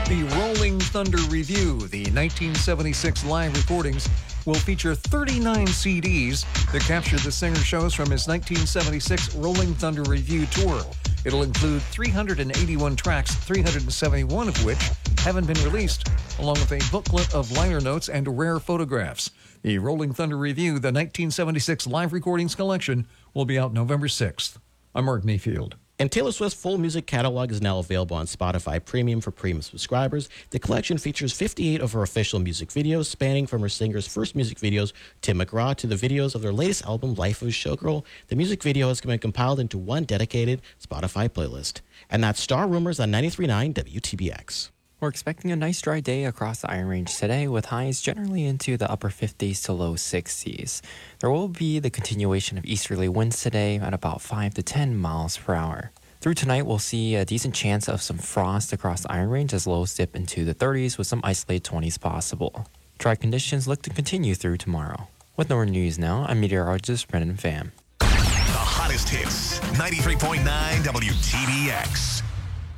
The Rolling Thunder Review, the 1976 live recordings, will feature 39 CDs that capture the singer shows from his 1976 Rolling Thunder Review tour. It'll include 381 tracks, 371 of which haven't been released, along with a booklet of liner notes and rare photographs. The Rolling Thunder Review, the 1976 live recordings collection, will be out November 6th. I'm Mark Mayfield. And Taylor Swift's full music catalog is now available on Spotify Premium for premium subscribers. The collection features 58 of her official music videos, spanning from her singer's first music videos, Tim McGraw, to the videos of their latest album, Life of a Showgirl. The music video has been compiled into one dedicated Spotify playlist. And that's Star Rumors on 93.9 WTBX. We're expecting a nice dry day across the Iron Range today, with highs generally into the upper 50s to low 60s. There will be the continuation of easterly winds today at about 5 to 10 miles per hour. Through tonight, we'll see a decent chance of some frost across the Iron Range as lows dip into the 30s with some isolated 20s possible. Dry conditions look to continue through tomorrow. With Northern News now, I'm meteorologist Brendan Pham. The hottest hits, 93.9 WTBX.